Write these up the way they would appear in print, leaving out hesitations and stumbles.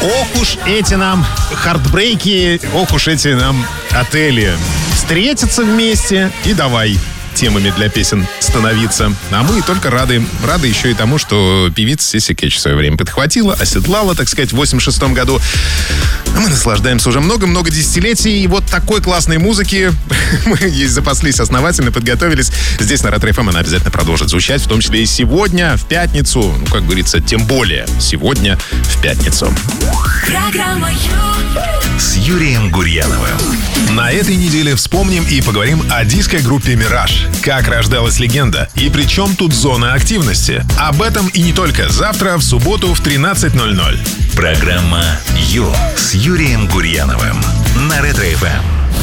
Ох уж эти нам хардбрейки, ох уж эти нам отели. Встретятся вместе и давай темами для песен становиться. А мы только рады еще и тому, что певица Сиси Кетч в свое время подхватила, оседлала, так сказать, в 86-м году. А мы наслаждаемся уже много-много десятилетий. И вот такой классной музыки мы ей запаслись основательно, подготовились. Здесь на Ретро ФМ она обязательно продолжит звучать, в том числе и сегодня, в пятницу. Ну, как говорится, тем более сегодня, в пятницу. Программа с Юрием Гурьяновым. На этой неделе вспомним и поговорим о диско-группе «Мираж». Как рождалась легенда и при чем тут зона активности. Об этом и не только. Завтра, в субботу, в 13:00. Программа «Ю» с Юрием Гурьяновым на Ретро-ФМ.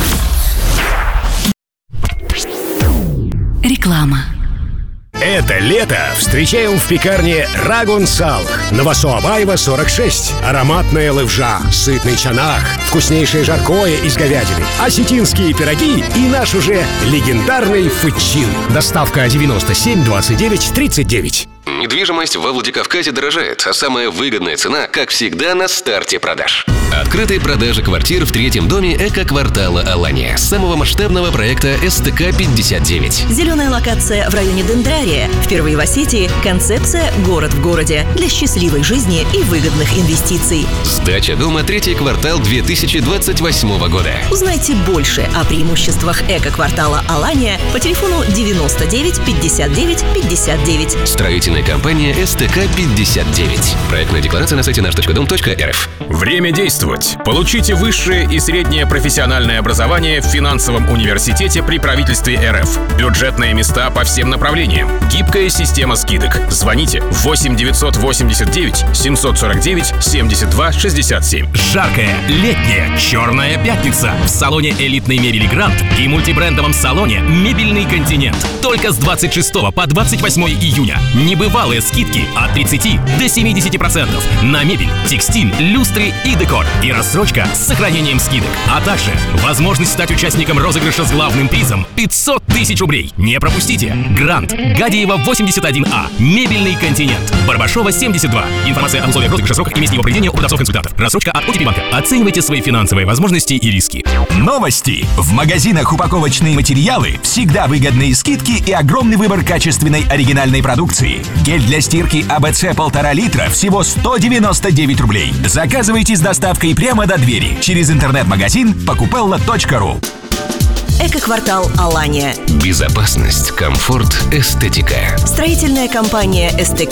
Реклама. Это лето встречаем в пекарне Рагун Сал. Новосоабаева 46. Ароматная левжа, сытный чанах, вкуснейшее жаркое из говядины, осетинские пироги и наш уже легендарный фычин. Доставка 97 29 39. Недвижимость во Владикавказе дорожает, а самая выгодная цена, как всегда, на старте продаж. Открытые продажи квартир в третьем доме эко-квартала Алания, самого масштабного проекта СТК-59. Зеленая локация в районе Дендрария. Впервые в Осетии концепция «Город в городе» для счастливой жизни и выгодных инвестиций. Сдача дома третий квартал 2028 года. Узнайте больше о преимуществах эко-квартала Алания по телефону 99 59 59. Строительная компания СТК-59. Проектная декларация на сайте наш.дом.рф. Время действовать. Получите высшее и среднее профессиональное образование в финансовом университете при правительстве РФ. Бюджетные места по всем направлениям. Гибкая система скидок. Звоните 8 989 749 72 67. Жаркая летняя черная пятница в салоне элитной мебели «Грант» и мультибрендовом салоне «Мебельный континент». Только с 26 по 28 июня. Небывалые скидки от 30 до 70% на мебель, текстиль, люстры и декор. И рассрочка с сохранением скидок. А также возможность стать участником розыгрыша с главным призом 500 тысяч рублей. Не пропустите. «Грант», Гадиева 81А, «Мебельный континент», Барбашова 72. Информация о условиях розыгрыша, сроках и месте его проведения у продавцов-консультантов. Рассрочка от ОТП банка. Оценивайте свои финансовые возможности и риски. Новости. В магазинах упаковочные материалы всегда выгодные скидки и огромный выбор качественной оригинальной продукции. Гель для стирки АБЦ 1,5 литра всего 199 рублей. Заказывайте с доставкой прямо до двери через интернет-магазин покупелла.ру. Эко-квартал Алания. Безопасность, комфорт, эстетика. Строительная компания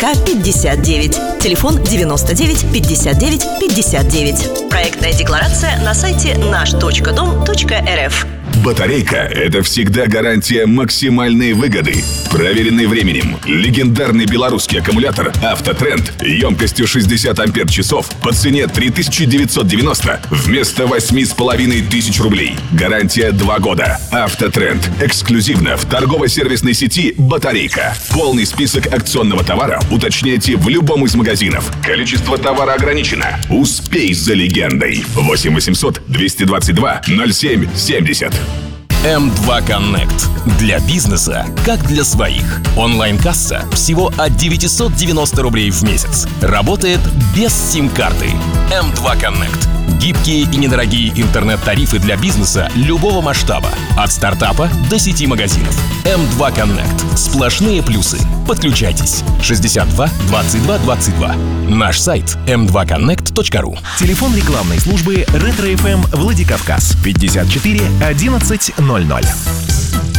СТК-59. Телефон 99 59 59. Проектная декларация на сайте наш.дом.рф. Батарейка – это всегда гарантия максимальной выгоды. Проверенный временем. Легендарный белорусский аккумулятор «Автотренд» емкостью 60 ампер-часов по цене 3990 вместо 8500 рублей. Гарантия 2 года. «Автотренд» эксклюзивно в торгово-сервисной сети «Батарейка». Полный список акционного товара уточняйте в любом из магазинов. Количество товара ограничено. Успей за легендой. 8 800 222 07 70. М2 Connect. Для бизнеса, как для своих. Онлайн-касса всего от 990 рублей в месяц. Работает без сим-карты. М2 Connect. Гибкие и недорогие интернет-тарифы для бизнеса любого масштаба. От стартапа до сети магазинов. М2 Connect. Сплошные плюсы. Подключайтесь. 62 22 22. Наш сайт m2connect.ru. Телефон рекламной службы Ретро ФМ Владикавказ 54 11 00.